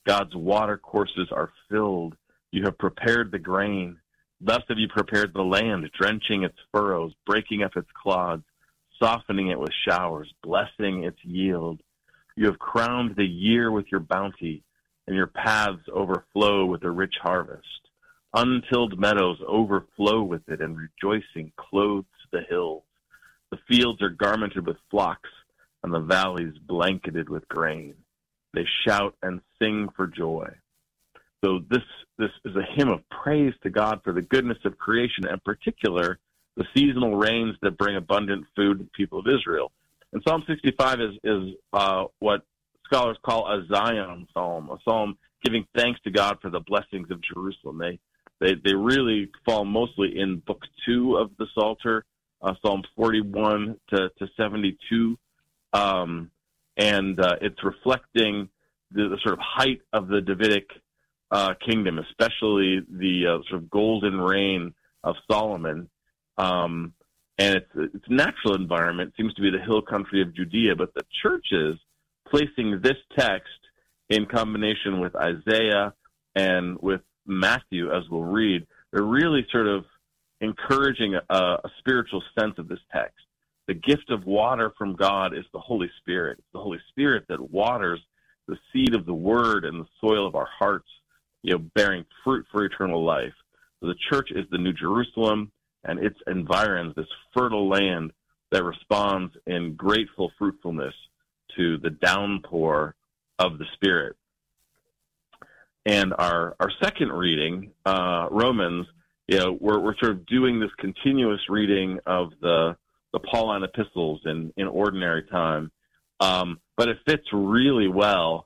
God's water courses are filled. You have prepared the grain. Thus have you prepared the land, drenching its furrows, breaking up its clods, softening it with showers, blessing its yield. You have crowned the year with your bounty, and your paths overflow with a rich harvest. Untilled meadows overflow with it, and rejoicing clothes the hills. The fields are garmented with flocks, and the valleys blanketed with grain. They shout and sing for joy. So this is a hymn of praise to God for the goodness of creation, and in particular, the seasonal rains that bring abundant food to the people of Israel. And Psalm 65 is what scholars call a Zion psalm, a psalm giving thanks to God for the blessings of Jerusalem. They really fall mostly in Book 2 of the Psalter, Psalm 41 to 72, and it's reflecting the sort of height of the Davidic kingdom, especially the sort of golden reign of Solomon. And its natural environment seems to be the hill country of Judea, but the churches placing this text in combination with Isaiah and with Matthew, as we'll read, they're really sort of encouraging a spiritual sense of this text. The gift of water from God is the Holy Spirit. It's the Holy Spirit that waters the seed of the Word and the soil of our hearts, bearing fruit for eternal life. So the church is the New Jerusalem, and it environs this fertile land that responds in grateful fruitfulness to the downpour of the Spirit. And our second reading, Romans, we're sort of doing this continuous reading of the Pauline epistles in ordinary time, but it fits really well,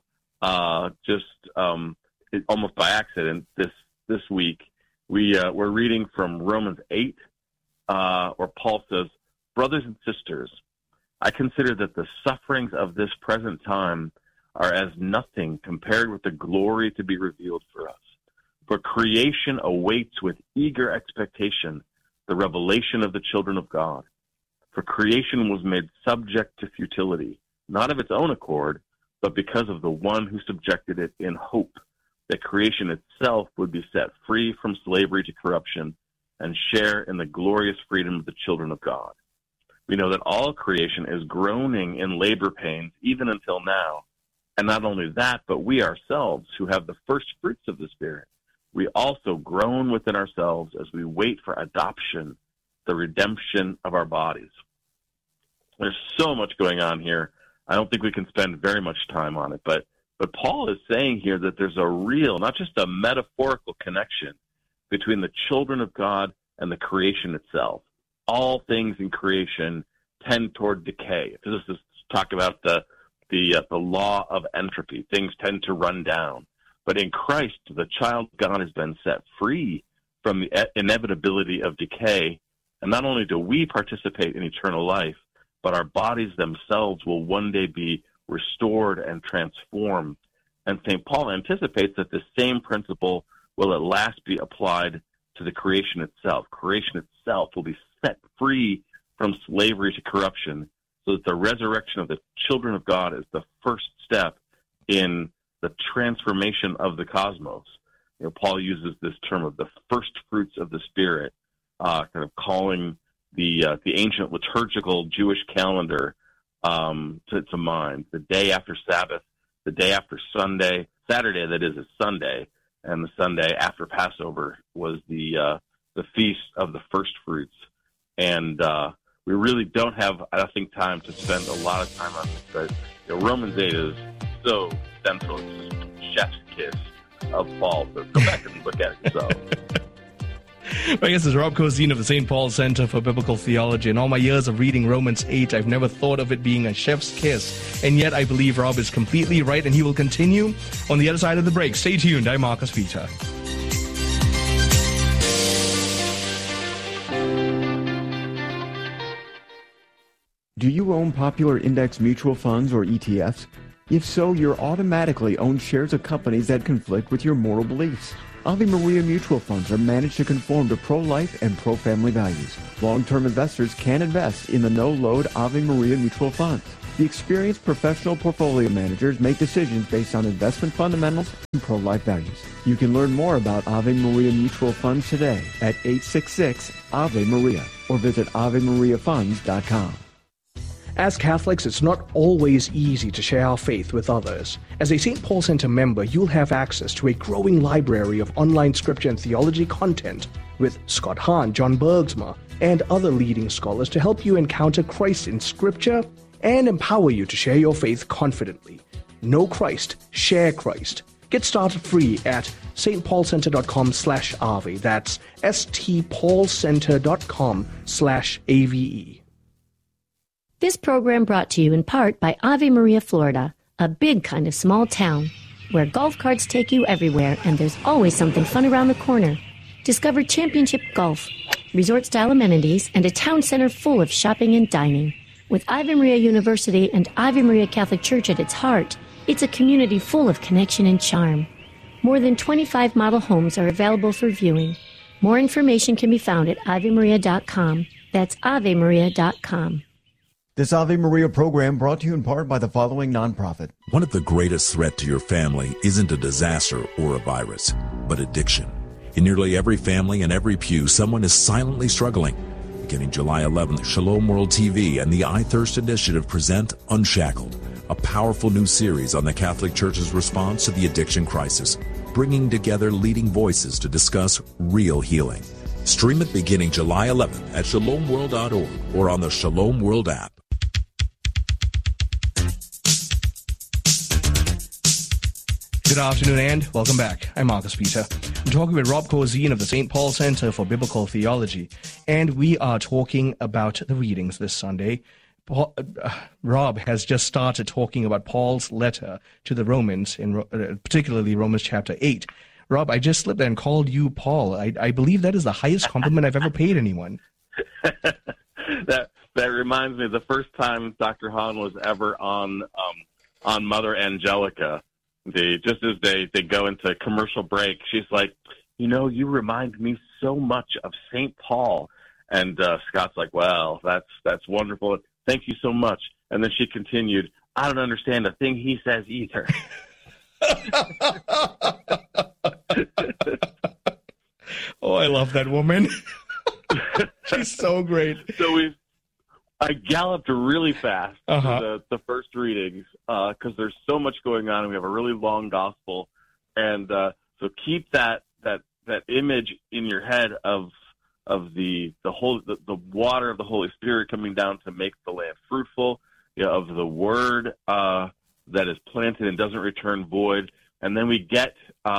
almost by accident this week. We're reading from Romans 8, where Paul says, "Brothers and sisters, I consider that the sufferings of this present time are as nothing compared with the glory to be revealed for us. For creation awaits with eager expectation the revelation of the children of God. For creation was made subject to futility, not of its own accord, but because of the one who subjected it, in hope that creation itself would be set free from slavery to corruption and share in the glorious freedom of the children of God. We know that all creation is groaning in labor pains even until now. And not only that, but we ourselves, who have the first fruits of the Spirit, we also groan within ourselves as we wait for adoption, the redemption of our bodies." There's so much going on here. I don't think we can spend very much time on it, but Paul is saying here that there's a real, not just a metaphorical connection between the children of God and the creation itself. All things in creation tend toward decay. Physicists talk about the law of entropy. Things tend to run down. But in Christ, the child of God has been set free from the inevitability of decay. And not only do we participate in eternal life, but our bodies themselves will one day be restored and transformed. And St. Paul anticipates that the same principle will at last be applied to the creation itself. Creation itself will be set free from slavery to corruption, so that the resurrection of the children of God is the first step in the transformation of the cosmos. Paul uses this term of the first fruits of the Spirit, kind of calling the ancient liturgical Jewish calendar to mind. The day after Sabbath, the day after Sunday, Saturday, that is Sunday, and the Sunday after Passover was the feast of the first fruits. And we really don't have, I think, time to spend a lot of time on this, but Romans 8 is so central. It's just chef's kiss of Paul. So go back and look at it yourself. I guess as Rob Cosine of the St. Paul Center for Biblical Theology, in all my years of reading Romans 8, I've never thought of it being a chef's kiss. And yet I believe Rob is completely right, and he will continue on the other side of the break. Stay tuned. I'm Marcus Peter. Do you own popular index mutual funds or ETFs? If so, you're automatically owned shares of companies that conflict with your moral beliefs. Ave Maria mutual funds are managed to conform to pro-life and pro-family values. Long-term investors can invest in the no-load Ave Maria mutual funds. The experienced professional portfolio managers make decisions based on investment fundamentals and pro-life values. You can learn more about Ave Maria Mutual Funds today at 866-AVE-MARIA or visit AveMariaFunds.com. As Catholics, it's not always easy to share our faith with others. As a St. Paul Center member, you'll have access to a growing library of online scripture and theology content with Scott Hahn, John Bergsma, and other leading scholars to help you encounter Christ in Scripture and empower you to share your faith confidently. Know Christ, share Christ. Get started free at stpaulcenter.com/Ave. That's stpaulcenter.com/AVE. This program brought to you in part by Ave Maria, Florida, a big kind of small town where golf carts take you everywhere and there's always something fun around the corner. Discover championship golf, resort-style amenities, and a town center full of shopping and dining. With Ave Maria University and Ave Maria Catholic Church at its heart, it's a community full of connection and charm. More than 25 model homes are available for viewing. More information can be found at AveMaria.com. That's AveMaria.com. This Ave Maria program brought to you in part by the following nonprofit. One of the greatest threats to your family isn't a disaster or a virus, but addiction. In nearly every family and every pew, someone is silently struggling. Beginning July 11th, Shalom World TV and the I Thirst Initiative present Unshackled, a powerful new series on the Catholic Church's response to the addiction crisis, bringing together leading voices to discuss real healing. Stream it beginning July 11th at shalomworld.org or on the Shalom World app. Good afternoon and welcome back. I'm Marcus Peter. I'm talking with Rob Corzine of the St. Paul Center for Biblical Theology, and we are talking about the readings this Sunday. Rob has just started talking about Paul's letter to the Romans, particularly Romans chapter 8. Rob, I just slipped and called you Paul. I believe that is the highest compliment I've ever paid anyone. That reminds me of the first time Dr. Hahn was ever on Mother Angelica. Just as they go into commercial break, she's like, you remind me so much of St. Paul. And Scott's like, well, that's wonderful. Thank you so much. And then she continued, I don't understand a thing he says either. Oh, I love that woman. She's so great. So I galloped really fast to the first readings because there's so much going on, and we have a really long gospel. And so keep that image in your head of the water of the Holy Spirit coming down to make the land fruitful, of the word that is planted and doesn't return void. And then we get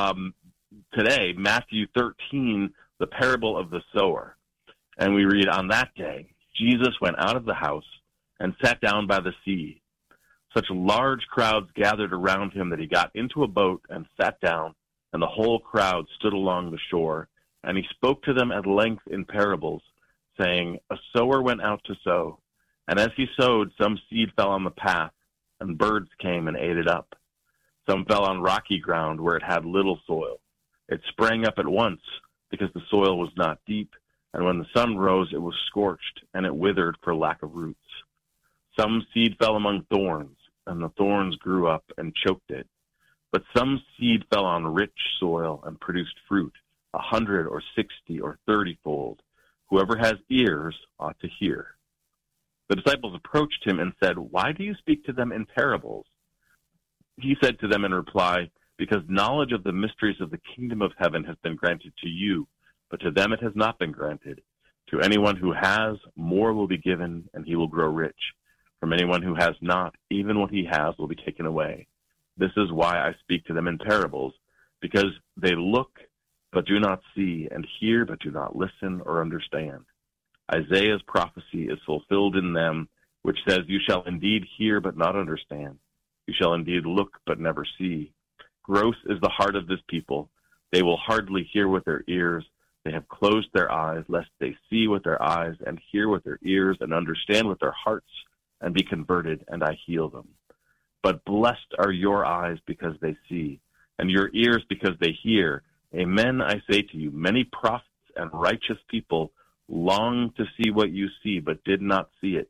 today Matthew 13, the parable of the sower, and we read, on that day Jesus went out of the house and sat down by the sea. Such large crowds gathered around him that he got into a boat and sat down, and the whole crowd stood along the shore. And he spoke to them at length in parables, saying, a sower went out to sow. And as he sowed, some seed fell on the path, and birds came and ate it up. Some fell on rocky ground where it had little soil. It sprang up at once because the soil was not deep. And when the sun rose, it was scorched, and it withered for lack of roots. Some seed fell among thorns, and the thorns grew up and choked it. But some seed fell on rich soil and produced fruit, 100 or 60 or 30-fold. Whoever has ears ought to hear. The disciples approached him and said, why do you speak to them in parables? He said to them in reply, because knowledge of the mysteries of the kingdom of heaven has been granted to you, but to them it has not been granted. To anyone who has, more will be given, and he will grow rich. From anyone who has not, even what he has will be taken away. This is why I speak to them in parables, because they look but do not see, and hear but do not listen or understand. Isaiah's prophecy is fulfilled in them, which says, you shall indeed hear but not understand. You shall indeed look but never see. Gross is the heart of this people. They will hardly hear with their ears. They have closed their eyes, lest they see with their eyes and hear with their ears and understand with their hearts and be converted, and I heal them. But blessed are your eyes because they see, and your ears because they hear. Amen, I say to you, many prophets and righteous people longed to see what you see, but did not see it,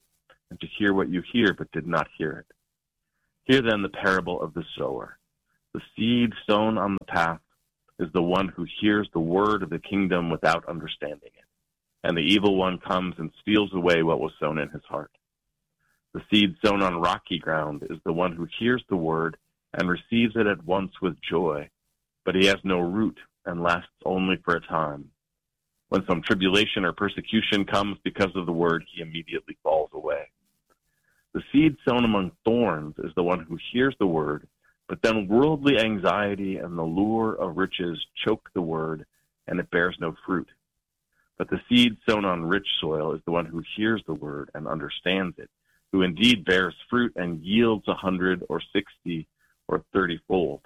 and to hear what you hear but did not hear it. Hear then the parable of the sower. The seed sown on the path is the one who hears the word of the kingdom without understanding it, and the evil one comes and steals away what was sown in his heart. The seed sown on rocky ground is the one who hears the word and receives it at once with joy, but he has no root and lasts only for a time. When some tribulation or persecution comes because of the word, he immediately falls away. The seed sown among thorns is the one who hears the word, but then worldly anxiety and the lure of riches choke the word, and it bears no fruit. But the seed sown on rich soil is the one who hears the word and understands it, who indeed bears fruit and yields 100 or 60 or 30-fold.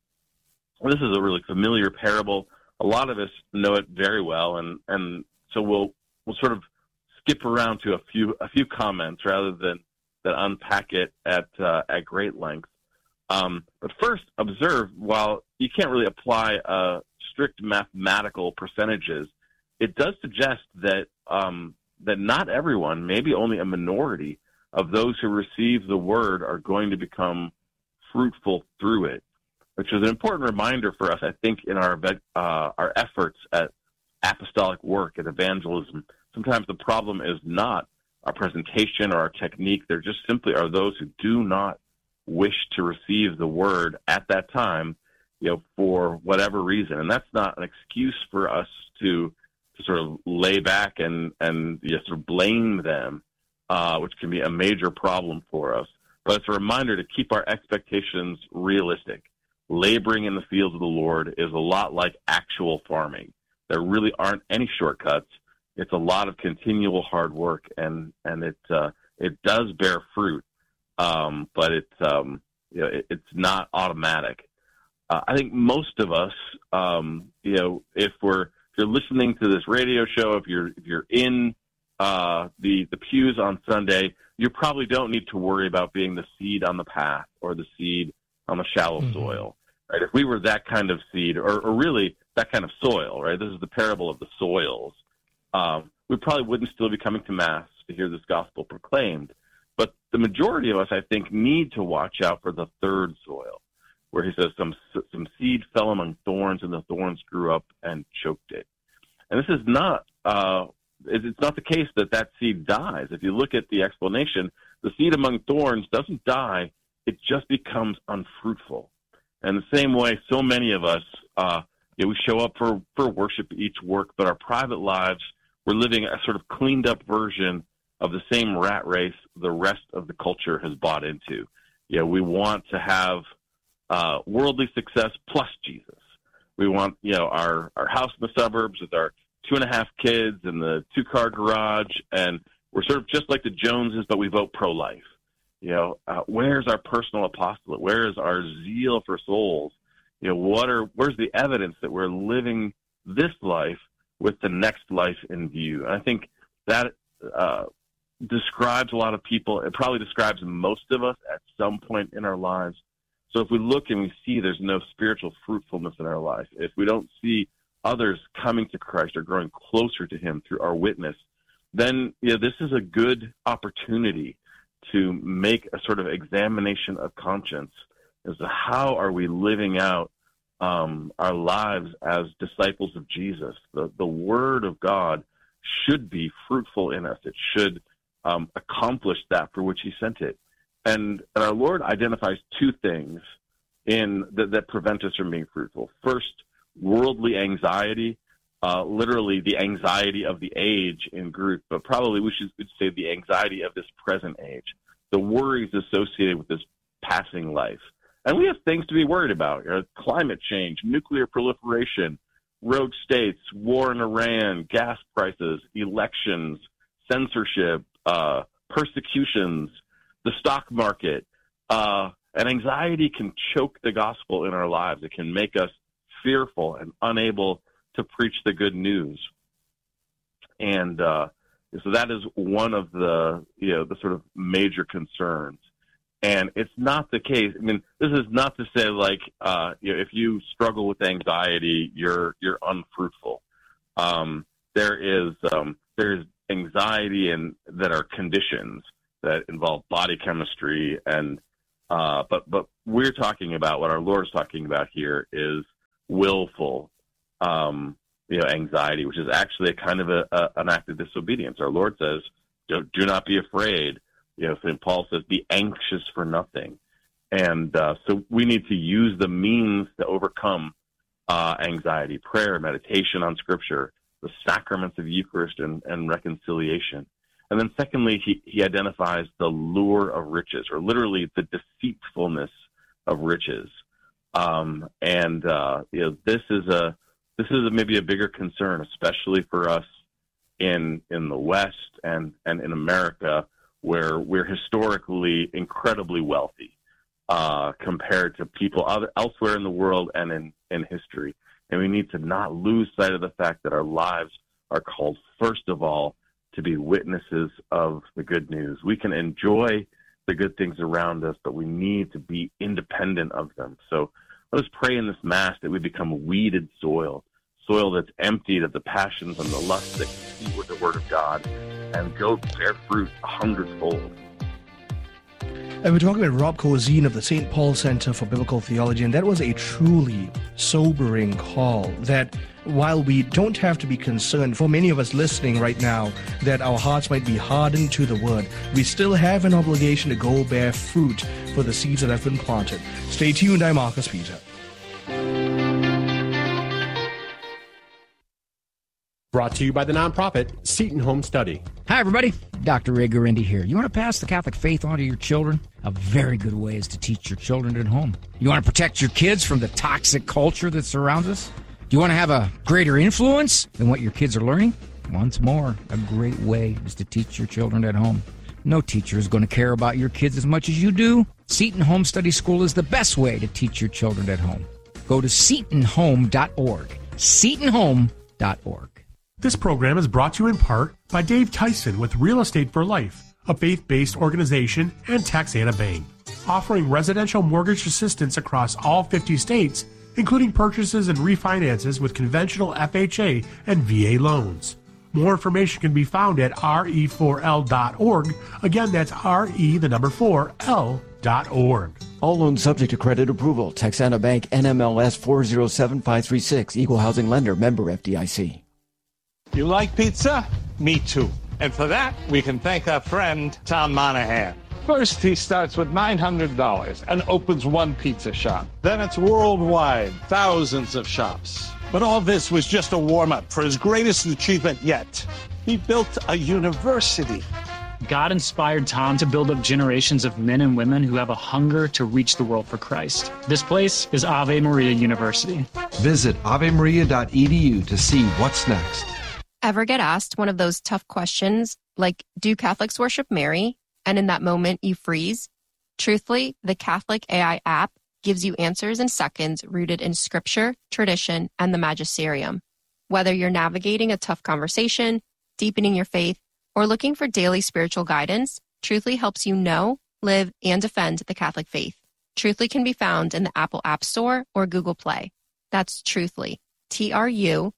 This is a really familiar parable. A lot of us know it very well, and so we'll sort of skip around to a few comments rather than unpack it at great length. But first, observe, while you can't really apply strict mathematical percentages, it does suggest that that not everyone, maybe only a minority of those who receive the word, are going to become fruitful through it, which is an important reminder for us, I think, in our efforts at apostolic work, at evangelism. Sometimes the problem is not our presentation or our technique. There just simply are those who do not wish to receive the word at that time, for whatever reason. And that's not an excuse for us to sort of lay back and sort of blame them, which can be a major problem for us. But it's a reminder to keep our expectations realistic. Laboring in the fields of the Lord is a lot like actual farming. There really aren't any shortcuts. It's a lot of continual hard work, and it does bear fruit, but it's not automatic. I think most of us, if you're listening to this radio show, if you're in the pews on Sunday, you probably don't need to worry about being the seed on the path or the seed on the shallow soil, right? If we were that kind of seed, or really that kind of soil, right? This is the parable of the soils. We probably wouldn't still be coming to Mass to hear this gospel proclaimed. But the majority of us, I think, need to watch out for the third soil, where he says some seed fell among thorns, and the thorns grew up and choked it. And this is not it's not the case that seed dies. If you look at the explanation, the seed among thorns doesn't die. It just becomes unfruitful. And the same way, so many of us, we show up for worship each work, but our private lives, we're living a sort of cleaned up version of the same rat race the rest of the culture has bought into. We want to have worldly success plus Jesus. We want, our house in the suburbs with our 2.5 kids and the 2-car garage, and we're sort of just like the Joneses, but we vote pro-life. Where's our personal apostolate? Where is our zeal for souls? Where's the evidence that we're living this life with the next life in view? And I think that describes a lot of people. It probably describes most of us at some point in our lives. So if we look and we see there's no spiritual fruitfulness in our life, if we don't see others coming to Christ or growing closer to him through our witness, then this is a good opportunity to make a sort of examination of conscience as to how are we living out our lives as disciples of Jesus. The Word of God should be fruitful in us. It should accomplish that for which he sent it. And our Lord identifies two things that prevent us from being fruitful. First, worldly anxiety, literally the anxiety of the age in Greek, but probably we should say the anxiety of this present age, the worries associated with this passing life. And we have things to be worried about: climate change, nuclear proliferation, rogue states, war in Iran, gas prices, elections, censorship, persecutions, the stock market. And anxiety can choke the gospel in our lives. It can make us fearful and unable to preach the good news. And so that is one of the sort of major concerns. And it's not the case. I mean, this is not to say if you struggle with anxiety, you're unfruitful. There is anxiety that are conditions. that involve body chemistry, and but we're talking about what our Lord's talking about here is willful, anxiety, which is actually a kind of an act of disobedience. Our Lord says, "Do not be afraid." St. Paul says, "Be anxious for nothing," and so we need to use the means to overcome anxiety: prayer, meditation on Scripture, the sacraments of Eucharist and reconciliation. And then secondly, he identifies the lure of riches, or literally the deceitfulness of riches. This is maybe a bigger concern, especially for us in the West and in America, where we're historically incredibly wealthy compared to people elsewhere in the world and in history. And we need to not lose sight of the fact that our lives are called, first of all, to be witnesses of the good news. We can enjoy the good things around us, but we need to be independent of them. So let us pray in this Mass that we become weeded soil that's emptied of the passions and the lusts that compete with the Word of God, and go bear fruit 100-fold. And we're talking about Rob Cozine of the St. Paul Center for Biblical Theology, and that was a truly sobering call that while we don't have to be concerned, for many of us listening right now, that our hearts might be hardened to the Word, we still have an obligation to go bear fruit for the seeds that have been planted. Stay tuned, I'm Marcus Peter. Brought to you by the nonprofit Seton Home Study. Hi, everybody. Dr. Ray Guarendi here. You want to pass the Catholic faith on to your children? A very good way is to teach your children at home. You want to protect your kids from the toxic culture that surrounds us? Do you want to have a greater influence than what your kids are learning? Once more, a great way is to teach your children at home. No teacher is going to care about your kids as much as you do. Seton Home Study School is the best way to teach your children at home. Go to setonhome.org. setonhome.org. This program is brought to you in part by Dave Tyson with Real Estate for Life, a faith-based organization, and Texana Bank, offering residential mortgage assistance across all 50 states, including purchases and refinances with conventional FHA and VA loans. More information can be found at re4l.org. Again, that's re4l.org. All loans subject to credit approval. Texana Bank, NMLS 407536, Equal Housing Lender, member FDIC. You like pizza? Me too. And for that, we can thank our friend, Tom Monahan. First, he starts with $900 and opens one pizza shop. Then it's worldwide, thousands of shops. But all this was just a warm-up for his greatest achievement yet. He built a university. God inspired Tom to build up generations of men and women who have a hunger to reach the world for Christ. This place is Ave Maria University. Visit avemaria.edu to see what's next. Ever get asked one of those tough questions, like, do Catholics worship Mary? And in that moment, you freeze? Truthfully, the Catholic AI app gives you answers in seconds rooted in scripture, tradition, and the magisterium. Whether you're navigating a tough conversation, deepening your faith, or looking for daily spiritual guidance, Truthfully helps you know, live, and defend the Catholic faith. Truthfully can be found in the Apple App Store or Google Play. That's Truthfully. TRUTHL.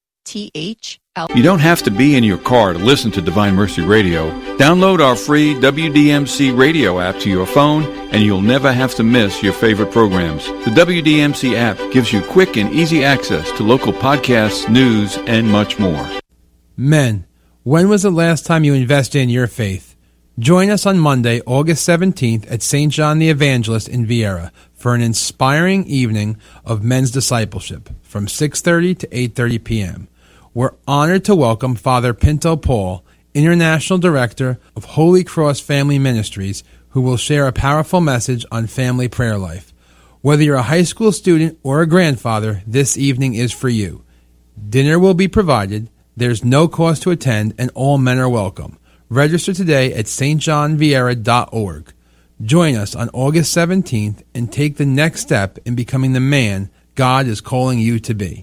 You don't have to be in your car to listen to Divine Mercy Radio. Download our free WDMC radio app to your phone, and you'll never have to miss your favorite programs. The WDMC app gives you quick and easy access to local podcasts, news, and much more. Men, when was the last time you invested in your faith? Join us on Monday, August 17th at St. John the Evangelist in Viera for an inspiring evening of men's discipleship from 6:30 to 8:30 p.m. We're honored to welcome Father Pinto Paul, International Director of Holy Cross Family Ministries, who will share a powerful message on family prayer life. Whether you're a high school student or a grandfather, this evening is for you. Dinner will be provided, there's no cost to attend, and all men are welcome. Register today at stjohnviera.org. Join us on August 17th and take the next step in becoming the man God is calling you to be.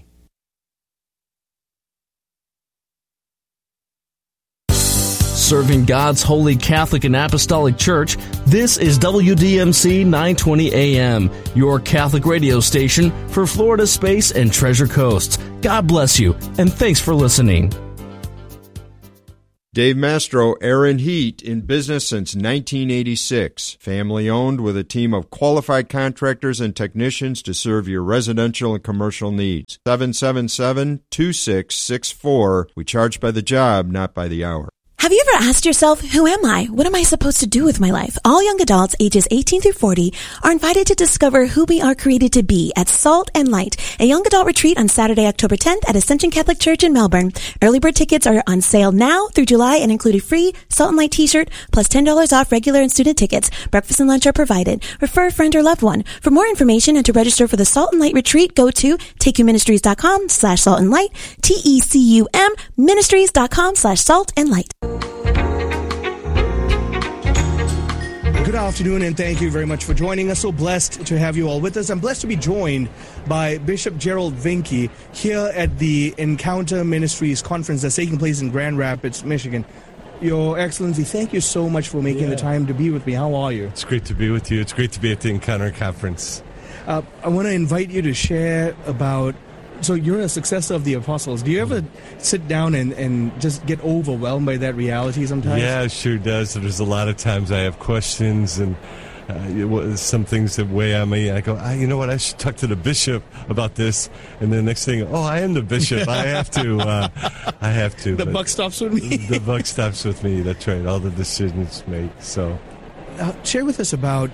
Serving God's Holy Catholic and Apostolic Church, this is WDMC 920 AM, your Catholic radio station for Florida Space and Treasure Coast. God bless you, and thanks for listening. Dave Mastro, Air and Heat, in business since 1986. Family owned with a team of qualified contractors and technicians to serve your residential and commercial needs. 777-2664. We charge by the job, not by the hour. Have you ever asked yourself, who am I? What am I supposed to do with my life? All young adults ages 18 through 40 are invited to discover who we are created to be at Salt and Light, a young adult retreat on Saturday, October 10th at Ascension Catholic Church in Melbourne. Early bird tickets are on sale now through July and include a free Salt and Light t-shirt plus $10 off regular and student tickets. Breakfast and lunch are provided. Refer a friend or loved one. For more information and to register for the Salt and Light retreat, go to takeyoumministries.com/saltandlight, TECUM ministries.com/saltandlight. Good afternoon, and thank you very much for joining us. So blessed to have you all with us. I'm blessed to be joined by Bishop Gerald Vinke here at the Encounter Ministries conference that's taking place in Grand Rapids, Michigan. Your Excellency, thank you so much for making the time to be with me. How are you? It's great to be with you. It's great to be at the Encounter Conference. I want to invite you to share about, so you're a successor of the apostles. Do you ever sit down and just get overwhelmed by that reality sometimes? Yeah, it sure does. There's a lot of times I have questions and some things that weigh on me. I go, you know what, I should talk to the bishop about this. And then the next thing, I am the bishop. I have to. The buck stops with me. The buck stops with me. That's right. All the decisions made. So, share with us about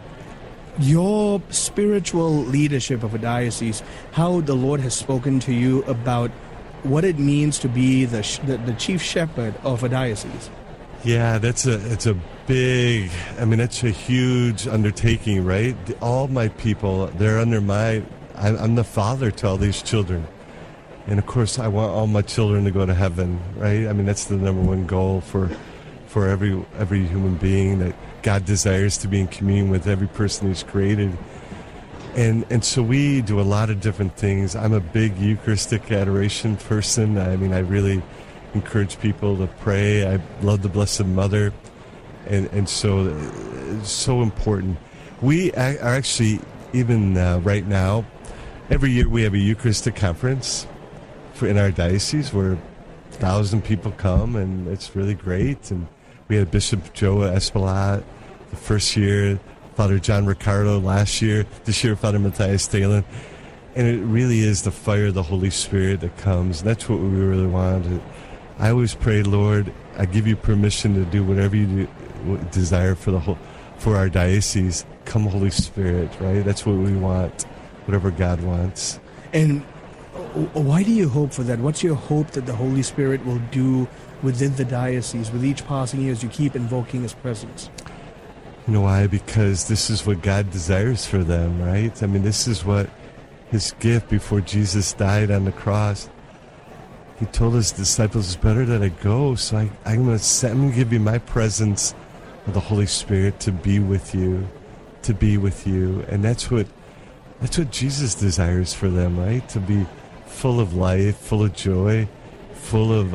your spiritual leadership of a diocese, how the Lord has spoken to you about what it means to be the chief shepherd of a diocese. Yeah, it's a big, that's a huge undertaking, right? All my people, they're under I'm the father to all these children. And of course, I want all my children to go to heaven, right? That's the number one goal for every human being, that God desires to be in communion with every person He's created. And so we do a lot of different things. I'm a big Eucharistic adoration person. I really encourage people to pray. I love the Blessed Mother. And so it's so important. We are actually, even right now, every year we have a Eucharistic conference in our diocese where 1,000 people come, and it's really great. And we had Bishop Joe Espelat the first year, Father John Ricardo last year, this year Father Matthias Thalen. And it really is the fire of the Holy Spirit that comes. And that's what we really want. I always pray, Lord, I give you permission to do whatever you desire for our diocese. Come, Holy Spirit, right? That's what we want, whatever God wants. And why do you hope for that? What's your hope that the Holy Spirit will do within the diocese with each passing year as you keep invoking His presence? You know why? Because this is what God desires for them, right? This is what His gift before Jesus died on the cross. He told His disciples, it's better that I go, so I'm going to give you my presence of the Holy Spirit to be with you. And that's what Jesus desires for them, right? To be full of life, full of joy, full of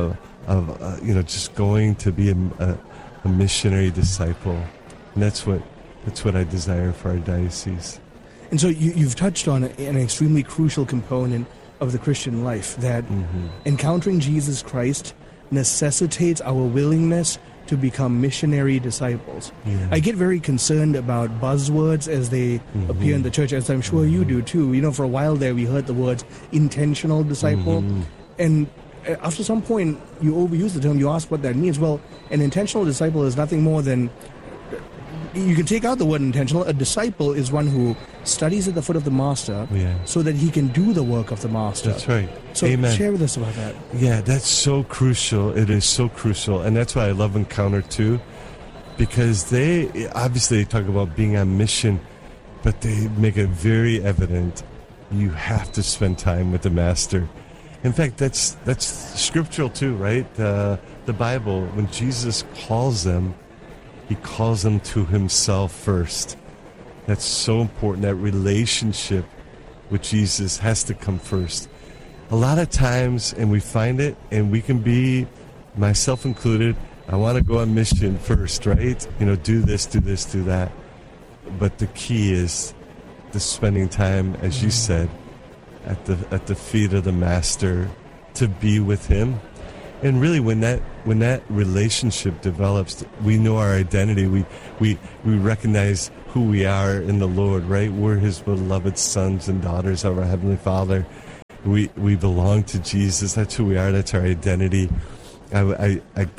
just going to be a missionary disciple. And that's what I desire for our diocese. And so you've touched on an extremely crucial component of the Christian life, that encountering Jesus Christ necessitates our willingness to become missionary disciples. Yeah. I get very concerned about buzzwords as they appear in the church, as I'm sure you do too. For a while there we heard the words intentional disciple. And after some point you overuse the term, you ask what that means. Well, an intentional disciple is nothing more than, you can take out the word intentional. A disciple is one who studies at the foot of the Master so that he can do the work of the Master. That's right. So Amen. Share with us about that. Yeah, that's so crucial. It is so crucial. And that's why I love Encounter too, because they talk about being on mission, but they make it very evident you have to spend time with the Master. In fact, that's scriptural too, right? The Bible, when Jesus calls them, He calls them to Himself first. That's so important. That relationship with Jesus has to come first. A lot of times, and we find it, and we can be, myself included, I want to go on mission first, right? Do this, do that. But the key is the spending time, as you said, at the feet of the Master, to be with Him. And really, when that relationship develops, we know our identity. We recognize who we are in the Lord, right? We're His beloved sons and daughters of our Heavenly Father. We belong to Jesus. That's who we are. That's our identity. I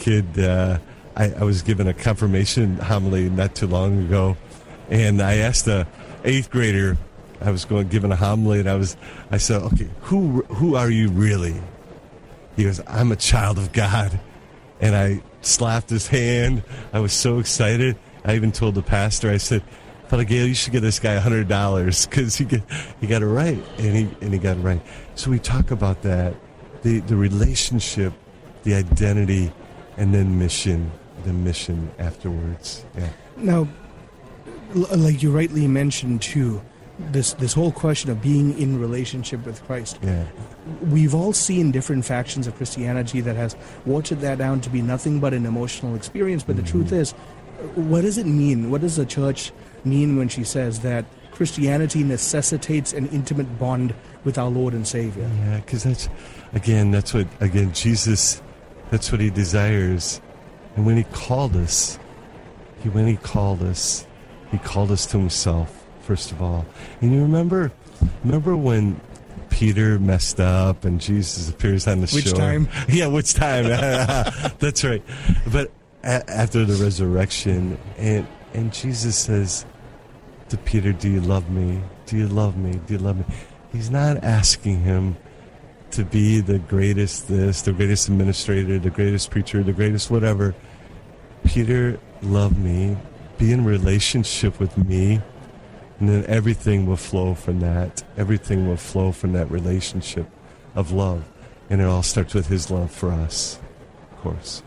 was given a confirmation homily not too long ago, and I asked a 8th grader. I was given a homily, and I said, okay, who are you really? He goes, I'm a child of God. And I slapped his hand. I was so excited. I even told the pastor, I said, Father Gail, you should give this guy $100 because he got it right. And he got it right. So we talk about that, the relationship, the identity, and then the mission afterwards. Yeah. Now, like you rightly mentioned too, this whole question of being in relationship with Christ. Yeah. We've all seen different factions of Christianity that has watered that down to be nothing but an emotional experience. But the truth is, what does it mean? What does the church mean when she says that Christianity necessitates an intimate bond with our Lord and Savior? Yeah, because that's what Jesus, that's what He desires. And when He called us, He called us to Himself. First of all, and you remember when Peter messed up and Jesus appears on the shore? Which time? Yeah, which time? That's right. But after the resurrection, and Jesus says to Peter, "Do you love me? Do you love me? Do you love me?" He's not asking him to be the greatest the greatest administrator, the greatest preacher, the greatest whatever. Peter, love me. Be in relationship with me. And then everything will flow from that. Everything will flow from that relationship of love. And it all starts with His love for us, of course.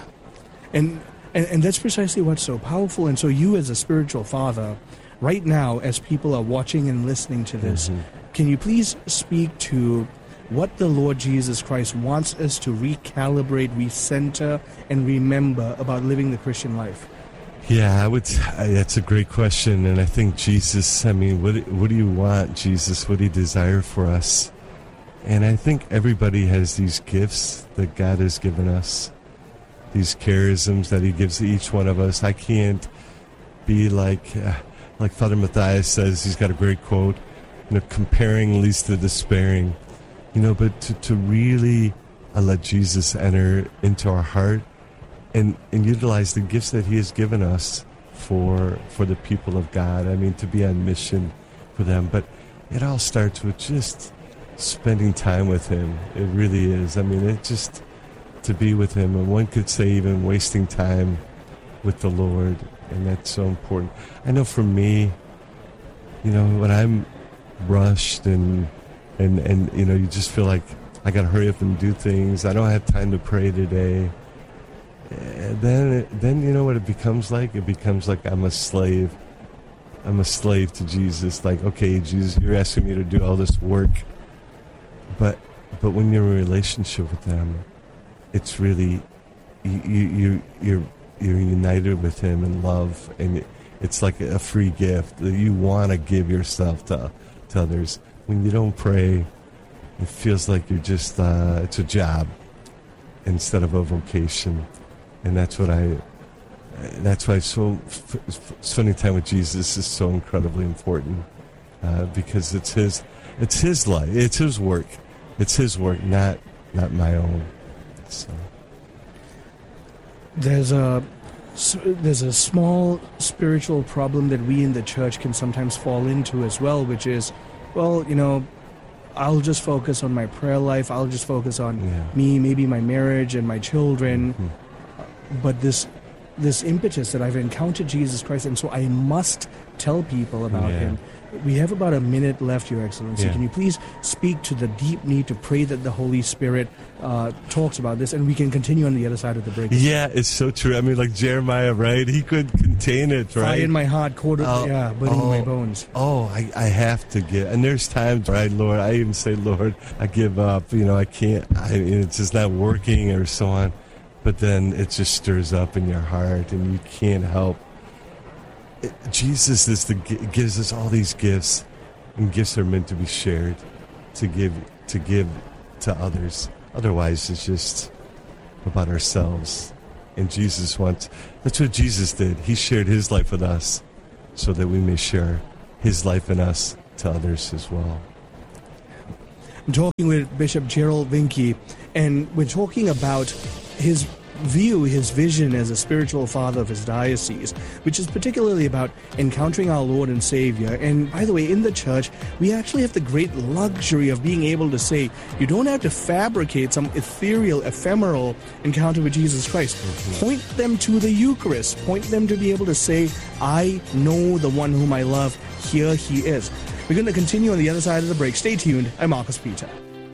And that's precisely what's so powerful. And so you as a spiritual father, right now, as people are watching and listening to this, can you please speak to what the Lord Jesus Christ wants us to recalibrate, recenter, and remember about living the Christian life? Yeah, that's a great question, and I think Jesus, what do you want, Jesus? What do you desire for us? And I think everybody has these gifts that God has given us, these charisms that He gives to each one of us. I can't be like Father Matthias says, he's got a great quote, comparing leads to despairing, but to really let Jesus enter into our heart, and utilize the gifts that He has given us for the people of God. To be on mission for them. But it all starts with just spending time with Him. It really is. It just to be with Him. And one could say even wasting time with the Lord. And that's so important. I know for me, when I'm rushed and you just feel like I got to hurry up and do things. I don't have time to pray today. Then you know what it becomes like? It becomes like I'm a slave. I'm a slave to Jesus. Like, okay, Jesus, you're asking me to do all this work. But when you're in a relationship with them, it's really you're united with Him in love, and it's like a free gift that you want to give yourself to others. When you don't pray, it feels like you're just it's a job instead of a vocation. And that's why spending time with Jesus is so incredibly important, because it's his life, it's His work, not my own. So. There's a small spiritual problem that we in the church can sometimes fall into as well, which is, I'll just focus on my prayer life. I'll just focus on me, maybe my marriage and my children. Mm-hmm. But this impetus that I've encountered Jesus Christ, and so I must tell people about Him. We have about a minute left, Your Excellency. Can you please speak to the deep need to pray that the Holy Spirit talks about this, and we can continue on the other side of the break? Yeah, it's so true. Like Jeremiah, right? He could contain it, right? Fire in my heart, burning my bones. I have to give. And there's times, right, Lord, I even say, Lord, I give up. I can't. It's just not working or so on. But then it just stirs up in your heart, and you can't help. Jesus gives us all these gifts, and gifts are meant to be shared, to give to others. Otherwise, it's just about ourselves. And that's what Jesus did. He shared his life with us so that we may share his life in us to others as well. I'm talking with Bishop Gerald Vinke, and we're talking about his view, his vision as a spiritual father of his diocese, which is particularly about encountering our Lord and Savior. And by the way, in the church, we actually have the great luxury of being able to say, you don't have to fabricate some ethereal, ephemeral encounter with Jesus Christ. Point them to the Eucharist. Point them to be able to say, I know the one whom I love. Here he is. We're going to continue on the other side of the break. Stay tuned. I'm Marcus Peter.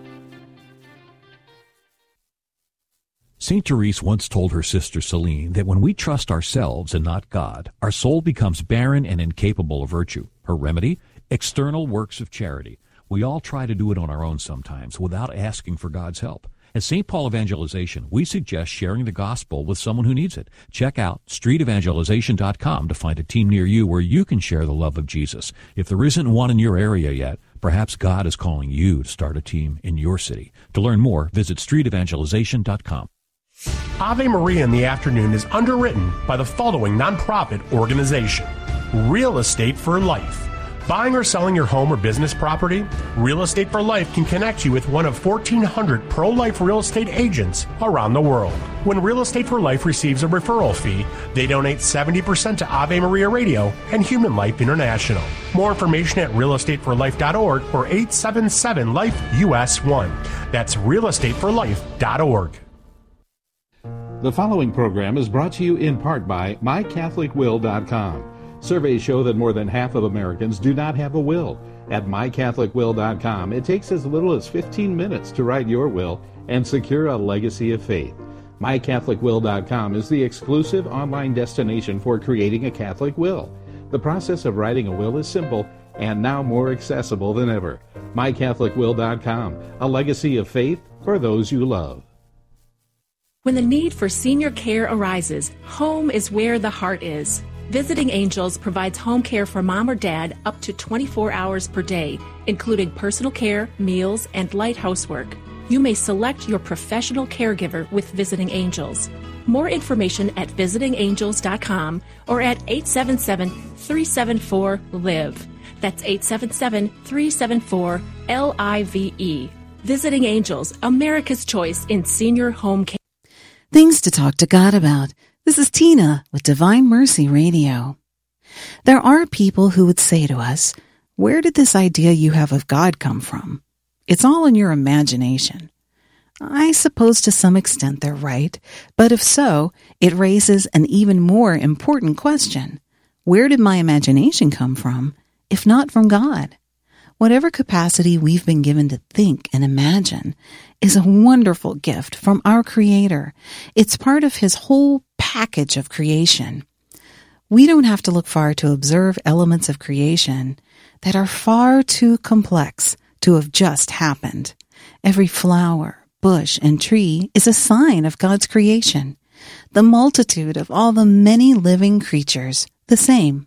St. Therese once told her sister Celine that when we trust ourselves and not God, our soul becomes barren and incapable of virtue. Her remedy? External works of charity. We all try to do it on our own sometimes without asking for God's help. At St. Paul Evangelization, we suggest sharing the gospel with someone who needs it. Check out streetevangelization.com to find a team near you where you can share the love of Jesus. If there isn't one in your area yet, perhaps God is calling you to start a team in your city. To learn more, visit streetevangelization.com. Ave Maria in the Afternoon is underwritten by the following nonprofit organization: Real Estate for Life. Buying or selling your home or business property? Real Estate for Life can connect you with one of 1,400 pro-life real estate agents around the world. When Real Estate for Life receives a referral fee, they donate 70% to Ave Maria Radio and Human Life International. More information at realestateforlife.org or 877-LIFE-US1. That's realestateforlife.org. The following program is brought to you in part by MyCatholicWill.com. Surveys show that more than half of Americans do not have a will. At MyCatholicWill.com, it takes as little as 15 minutes to write your will and secure a legacy of faith. MyCatholicWill.com is the exclusive online destination for creating a Catholic will. The process of writing a will is simple and now more accessible than ever. MyCatholicWill.com, a legacy of faith for those you love. When the need for senior care arises, home is where the heart is. Visiting Angels provides home care for mom or dad up to 24 hours per day, including personal care, meals, and light housework. You may select your professional caregiver with Visiting Angels. More information at visitingangels.com or at 877-374-LIVE. That's 877-374-LIVE. Visiting Angels, America's choice in senior home care. Things to talk to God about. This is Tina with Divine Mercy Radio. There are people who would say to us, where did this idea you have of God come from? It's all in your imagination. I suppose to some extent they're right, but if so, it raises an even more important question. Where did my imagination come from, if not from God? Whatever capacity we've been given to think and imagine is a wonderful gift from our Creator. It's part of His whole package of creation. We don't have to look far to observe elements of creation that are far too complex to have just happened. Every flower, bush, and tree is a sign of God's creation. The multitude of all the many living creatures, the same.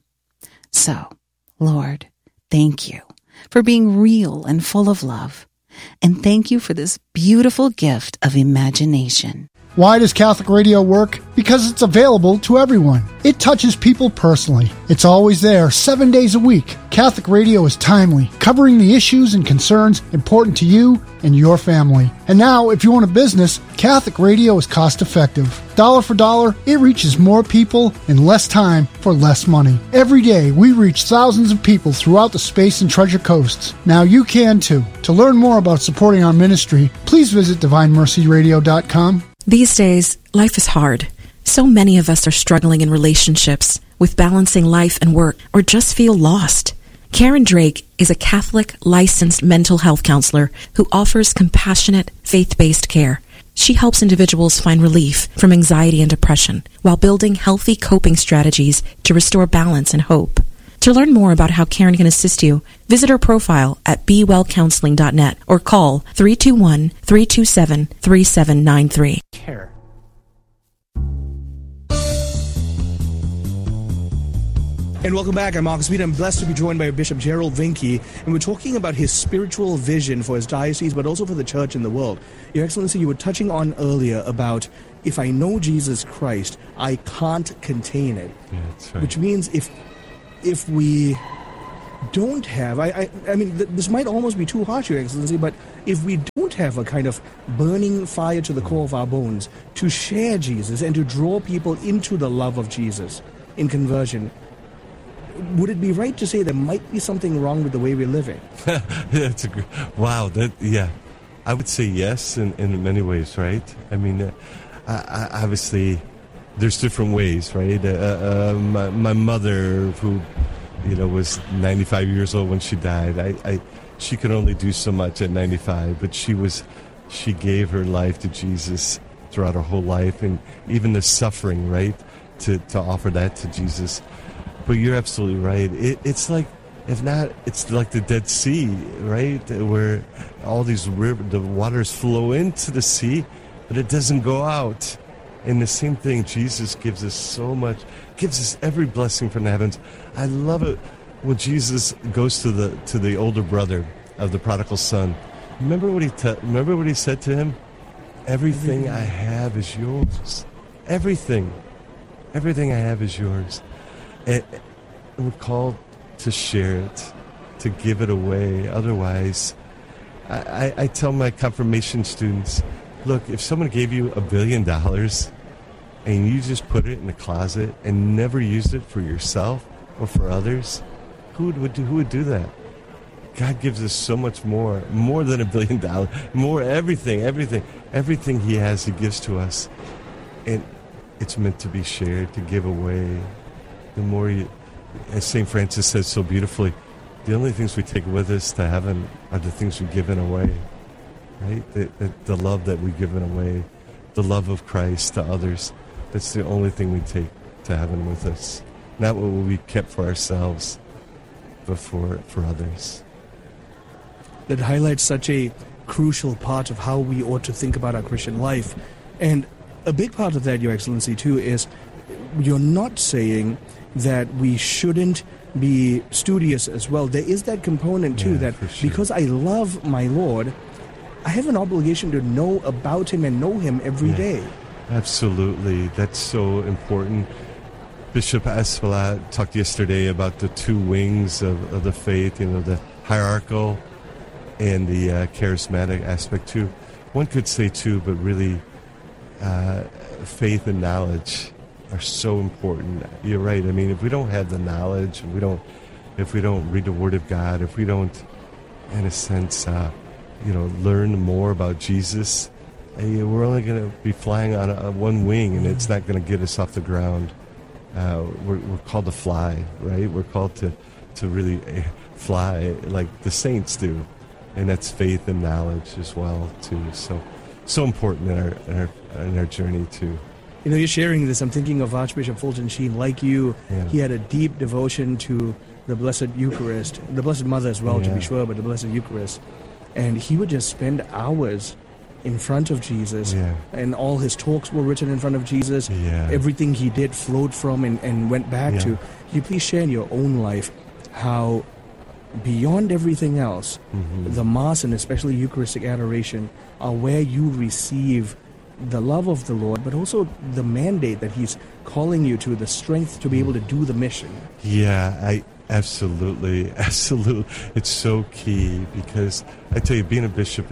So, Lord, thank you for being real and full of love. And thank you for this beautiful gift of imagination. Why does Catholic Radio work? Because it's available to everyone. It touches people personally. It's always there, 7 days a week. Catholic Radio is timely, covering the issues and concerns important to you and your family. And now, if you own a business, Catholic Radio is cost-effective. Dollar for dollar, it reaches more people in less time for less money. Every day, we reach thousands of people throughout the Space and Treasure Coasts. Now you can too. To learn more about supporting our ministry, please visit DivineMercyRadio.com. These days, life is hard. So many of us are struggling in relationships, with balancing life and work, or just feel lost. Karen Drake is a Catholic licensed mental health counselor who offers compassionate, faith-based care. She helps individuals find relief from anxiety and depression while building healthy coping strategies to restore balance and hope. To learn more about how Karen can assist you, visit her profile at BeWellCounseling.net or call 321-327-3793. Care. And welcome back. I'm Marcus Peter. I'm blessed to be joined by Bishop Gerald Vinke, and we're talking about his spiritual vision for his diocese, but also for the church in the world. Your Excellency, you were touching on earlier about if I know Jesus Christ, I can't contain it. Yeah, that's right. Which means if we don't have, I mean, this might almost be too harsh, Your Excellency, but if we don't have a kind of burning fire to the core of our bones to share Jesus and to draw people into the love of Jesus in conversion, would it be right to say there might be something wrong with the way we're living? That's wow. Yeah, I would say yes in many ways, right? I mean, obviously, there's different ways, right? My mother, who was 95 years old when she died. She could only do so much at 95, but she gave her life to Jesus throughout her whole life, and even the suffering, right, to offer that to Jesus. But you're absolutely right. It's like, if not, it's like the Dead Sea, right, where all these the waters flow into the sea, but it doesn't go out. And the same thing, Jesus gives us so much, gives us every blessing from the heavens. I love it when Jesus goes to the older brother of the prodigal son. Remember what he said to him? Everything I have is yours. Everything I have is yours. And we're called to share it, to give it away. Otherwise, I tell my confirmation students, look, if someone gave you $1 billion and you just put it in the closet and never used it for yourself or for others, who would do that? God gives us so much more than $1 billion, more everything He has, He gives to us, and it's meant to be shared, to give away. The more as St. Francis says so beautifully, the only things we take with us to heaven are the things we've given away. Right? The love that we've given away, the love of Christ to others, that's the only thing we take to heaven with us. Not what we kept for ourselves, but for others. That highlights such a crucial part of how we ought to think about our Christian life. And a big part of that, Your Excellency, too, is you're not saying that we shouldn't be studious as well. There is that component, too, that sure, because I love my Lord, I have an obligation to know about Him and know Him every day. Absolutely. That's so important. Bishop Aspalat talked yesterday about the two wings of the faith, the hierarchical and the charismatic aspect, too. One could say, too, but really faith and knowledge are so important. You're right. I mean, if we don't have the knowledge, if we don't read the Word of God, if we don't, in a sense, learn more about Jesus, we're only going to be flying on one wing, and it's not going to get us off the ground. We're called to fly, right? We're called to really fly like the saints do, and that's faith and knowledge as well, too. So important in our journey too. You're sharing this. I'm thinking of Archbishop Fulton Sheen. Like you, he had a deep devotion to the Blessed Eucharist, the Blessed Mother as well, to be sure, but the Blessed Eucharist. And he would just spend hours in front of Jesus, and all his talks were written in front of Jesus. Everything he did flowed from and went back to. Can you please share in your own life how, beyond everything else, the Mass and especially Eucharistic adoration are where you receive the love of the Lord, but also the mandate that He's calling you to, the strength to be able to do the mission? Absolutely. It's so key, because I tell you, being a bishop,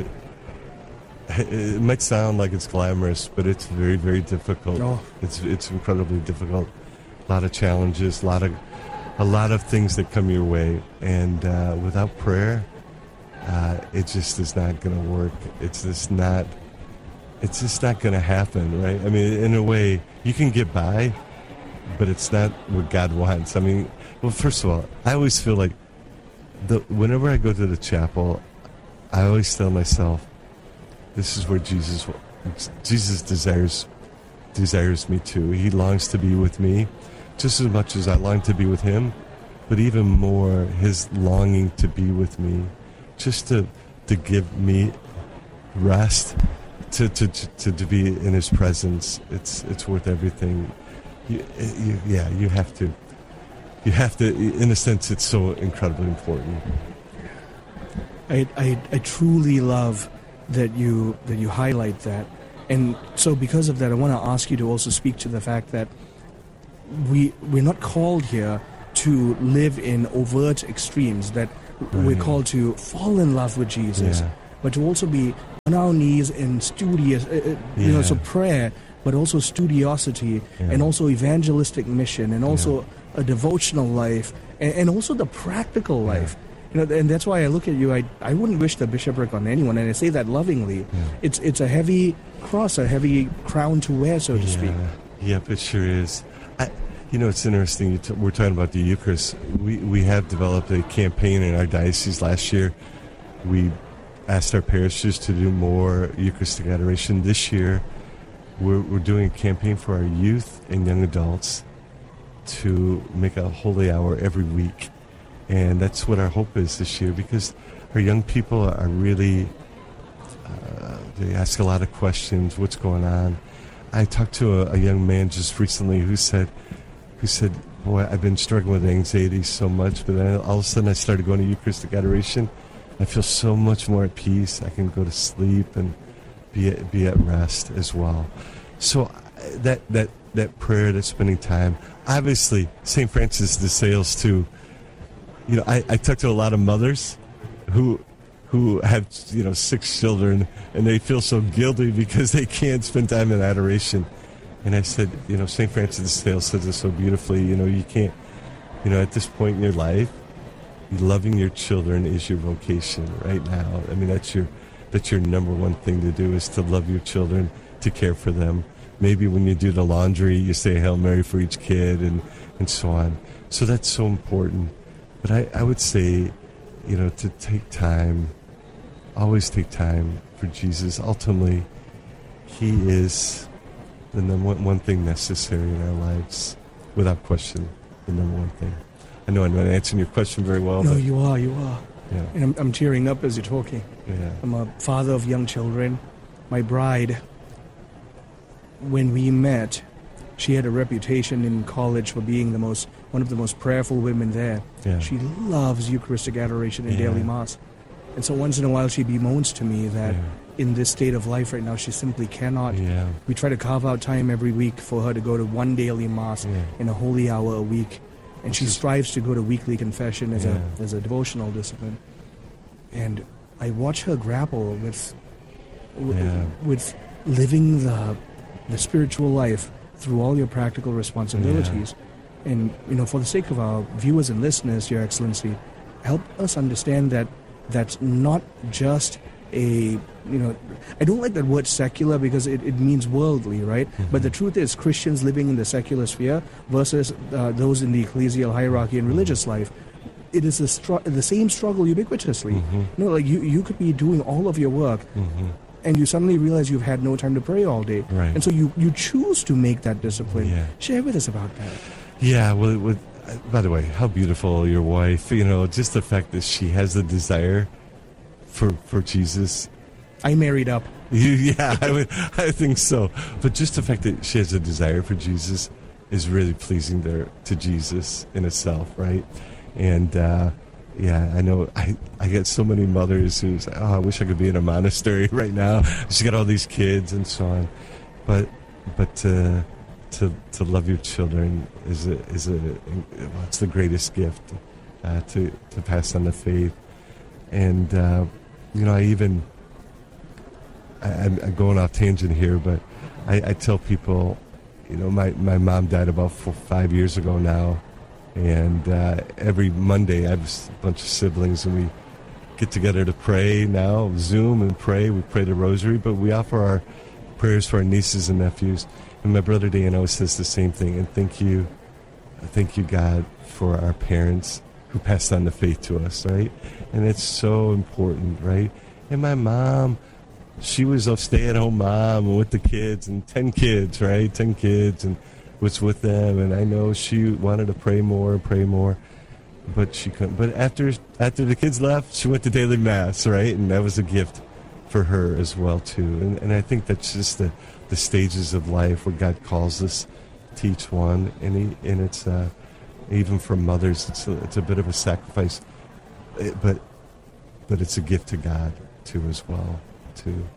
it might sound like it's glamorous, but it's very, very difficult. It's incredibly difficult. A lot of challenges, a lot of things that come your way, and without prayer, it just is not going to work. It's just not going to happen, right? I mean, in a way, you can get by, but it's not what God wants. I mean, well, first of all, I always feel like whenever I go to the chapel, I always tell myself, this is where Jesus desires me too. He longs to be with me just as much as I long to be with Him, but even more, His longing to be with me, just to give me rest, to be in His presence. It's worth everything. You have to. In a sense, it's so incredibly important. I truly love that you highlight that, And so because of that, I want to ask you to also speak to the fact that we're not called here to live in overt extremes, that we're called to fall in love with Jesus, but to also be on our knees in studious, so prayer, but also studiosity, and also evangelistic mission, and also a devotional life, and also the practical life. And that's why I look at you. I wouldn't wish the bishopric on anyone, and I say that lovingly. It's a heavy cross, a heavy crown to wear, so to speak. Yep, it sure is. It's interesting. We're talking about the Eucharist. We have developed a campaign in our diocese last year. We asked our parishes to do more Eucharistic adoration. This year, we're doing a campaign for our youth and young adults to make a holy hour every week. And that's what our hope is this year, because our young people are really, they ask a lot of questions, what's going on. I talked to a young man just recently who said, boy, I've been struggling with anxiety so much, but then all of a sudden I started going to Eucharistic adoration. I feel so much more at peace. I can go to sleep and be at rest as well. So that prayer, that spending time, obviously St. Francis de Sales too. I talk to a lot of mothers who have 6 children, and they feel so guilty because they can't spend time in adoration. And I said, St. Francis de Sales says it so beautifully. You can't, at this point in your life, loving your children is your vocation right now. I mean, that's your number one thing to do, is to love your children, to care for them. Maybe when you do the laundry, you say Hail Mary for each kid, and so on. So that's so important. But I would say, to take time, always take time for Jesus. Ultimately, he is the number one thing necessary in our lives, without question, the number one thing. I know I'm not answering your question very well. No, but you are. Yeah. And I'm tearing up as you're talking. Yeah. I'm a father of young children. My bride, when we met, she had a reputation in college for being one of the most prayerful women there. Yeah. She loves Eucharistic adoration and daily Mass. And so once in a while she bemoans to me that in this state of life right now, she simply cannot. Yeah. We try to carve out time every week for her to go to one daily Mass in a holy hour a week. And she strives to go to weekly confession as a devotional discipline. And I watch her grapple with living the spiritual life through all your practical responsibilities. And, for the sake of our viewers and listeners, Your Excellency, help us understand that that's not just I don't like that word secular because it means worldly, right? Mm-hmm. But the truth is Christians living in the secular sphere versus those in the ecclesial hierarchy and religious life, it is the same struggle ubiquitously. Mm-hmm. You could be doing all of your work, and you suddenly realize you've had no time to pray all day. Right. And so you choose to make that discipline. Yeah. Share with us about that. Yeah, well, by the way, how beautiful your wife, just the fact that she has the desire for Jesus. I married up. Yeah, I think so. But just the fact that she has a desire for Jesus is really pleasing to Jesus in itself, right? And I know I get so many mothers who say, "Oh, I wish I could be in a monastery right now. She's got all these kids and so on." But to love your children is it's the greatest gift to pass on the faith. And I'm going off tangent here, but I tell people, my mom died about 5 years ago now, and every Monday I have a bunch of siblings, and we get together to pray now, Zoom and pray. We pray the rosary, but we offer our prayers for our nieces and nephews. And my brother Dan always says the same thing, and thank you God for our parents who passed on the faith to us, right? And it's so important, right? And my mom, she was a stay-at-home mom with the kids, and 10 kids, right? 10 kids, and was with them. And I know she wanted to pray more, but she couldn't. But after the kids left, she went to daily Mass, right? And that was a gift for her as well, too. And I think that's just the stages of life where God calls us to each one. And it's even for mothers, it's a bit of a but it's a gift to God too as well,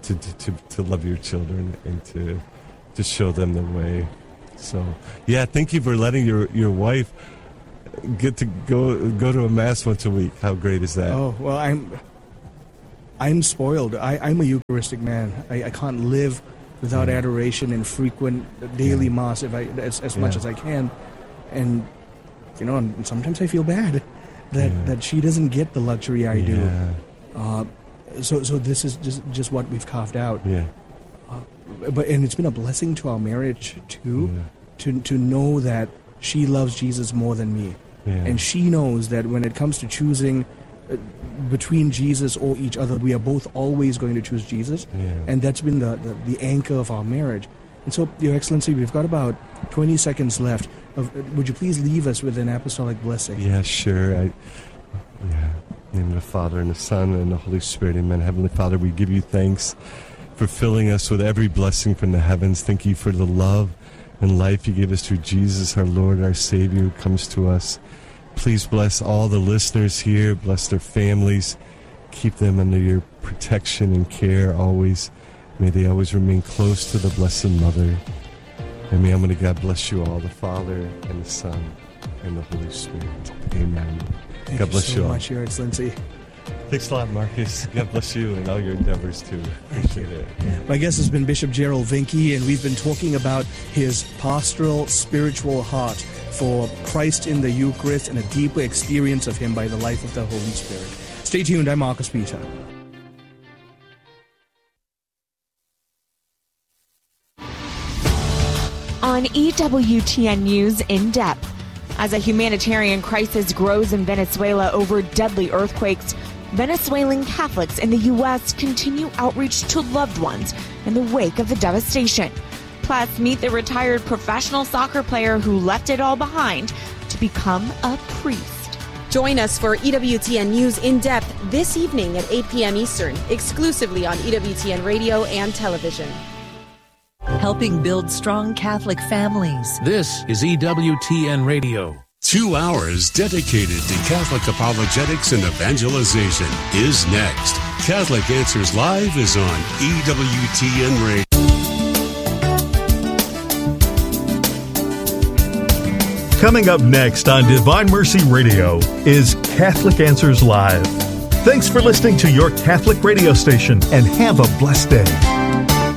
to love your children and to show them the way. So, yeah, thank you for letting your wife get to go to a mass once a week. How great is that? Oh, well, I'm spoiled. I'm a Eucharistic man. I can't live without adoration and frequent daily mass as much as I can. And, and sometimes I feel bad that she doesn't get the luxury I do. So this is just what we've carved out. Yeah. And it's been a blessing to our marriage too, to know that she loves Jesus more than me, and she knows that when it comes to choosing between Jesus or each other, we are both always going to choose Jesus, and that's been the anchor of our marriage. And so, Your Excellency, we've got about 20 seconds left. Would you please leave us with an apostolic blessing? Yeah, sure. In the name of the Father, and the Son, and the Holy Spirit, amen. Heavenly Father, we give you thanks for filling us with every blessing from the heavens. Thank you for the love and life you give us through Jesus, our Lord, our Savior, who comes to us. Please bless all the listeners here. Bless their families. Keep them under your protection and care always. May they always remain close to the Blessed Mother. And may Almighty God bless you all, the Father and the Son and the Holy Spirit. Amen. God bless you all. Thank you so much, Your Excellency. Thanks a lot, Marcus. God bless you and all your endeavors, too. Appreciate it. My guest has been Bishop Gerald Vinke, and we've been talking about his pastoral, spiritual heart for Christ in the Eucharist and a deeper experience of him by the life of the Holy Spirit. Stay tuned. I'm Marcus Peter. On EWTN News In Depth, as a humanitarian crisis grows in Venezuela over deadly earthquakes, Venezuelan Catholics in the U.S. continue outreach to loved ones in the wake of the devastation. Plus, meet the retired professional soccer player who left it all behind to become a priest. Join us for EWTN News In Depth this evening at 8 p.m. Eastern, exclusively on EWTN Radio and Television. Helping build strong Catholic families. This is EWTN Radio. 2 hours dedicated to Catholic apologetics and evangelization is next. Catholic Answers Live is on EWTN Radio. Coming up next on Divine Mercy Radio is Catholic Answers Live. Thanks for listening to your Catholic radio station and have a blessed day.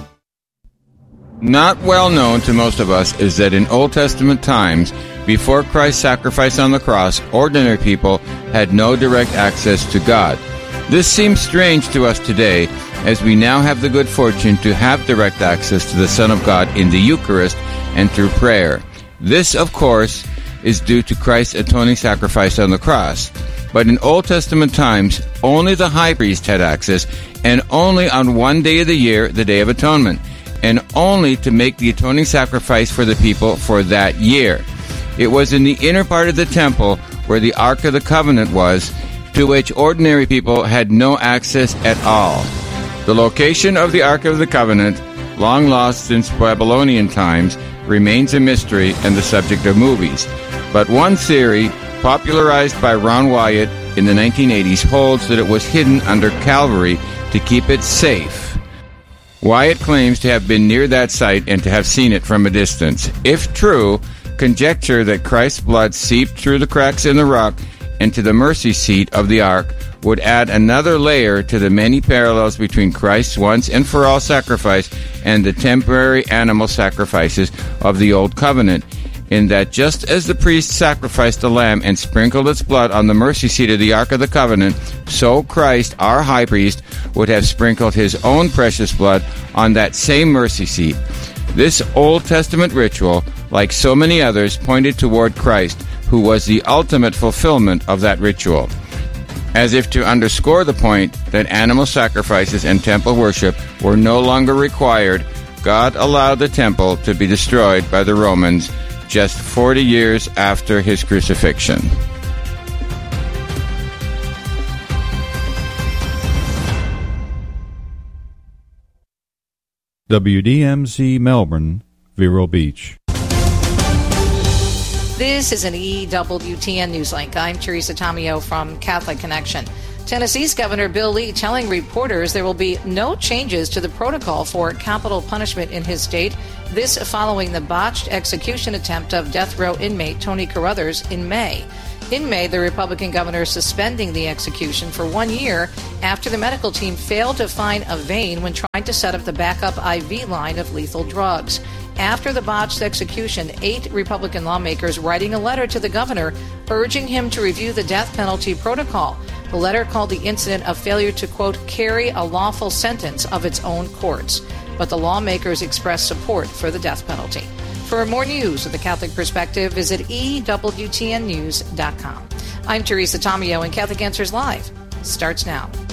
Not well known to most of us is that in Old Testament times, before Christ's sacrifice on the cross, ordinary people had no direct access to God. This seems strange to us today, as we now have the good fortune to have direct access to the Son of God in the Eucharist and through prayer. This, of course, is due to Christ's atoning sacrifice on the cross. But in Old Testament times, only the high priest had access, and only on one day of the year, the Day of Atonement, and only to make the atoning sacrifice for the people for that year. It was in the inner part of the temple where the Ark of the Covenant was, to which ordinary people had no access at all. The location of the Ark of the Covenant, long lost since Babylonian times, remains a mystery and the subject of movies. But one theory, popularized by Ron Wyatt in the 1980s, holds that it was hidden under Calvary to keep it safe. Wyatt claims to have been near that site and to have seen it from a distance. If true, conjecture that Christ's blood seeped through the cracks in the rock into the mercy seat of the ark would add another layer to the many parallels between Christ's once and for all sacrifice and the temporary animal sacrifices of the Old Covenant, in that just as the priest sacrificed a lamb and sprinkled its blood on the mercy seat of the Ark of the Covenant, so Christ, our high priest, would have sprinkled his own precious blood on that same mercy seat. This Old Testament ritual, like so many others, pointed toward Christ, who was the ultimate fulfillment of that ritual. As if to underscore the point that animal sacrifices and temple worship were no longer required, God allowed the temple to be destroyed by the Romans just 40 years after his crucifixion. WDMZ Melbourne, Vero Beach. This is an EWTN Newslink. I'm Teresa Tomeo from Catholic Connection. Tennessee's Governor Bill Lee telling reporters there will be no changes to the protocol for capital punishment in his state. This following the botched execution attempt of death row inmate Tony Carruthers in May. In May, the Republican governor is suspending the execution for 1 year after the medical team failed to find a vein when trying to set up the backup IV line of lethal drugs. After the botched execution, 8 Republican lawmakers writing a letter to the governor urging him to review the death penalty protocol. The letter called the incident a failure to, quote, carry a lawful sentence of its own courts. But the lawmakers expressed support for the death penalty. For more news with the Catholic perspective, visit EWTNnews.com. I'm Teresa Tomeo, and Catholic Answers Live starts now.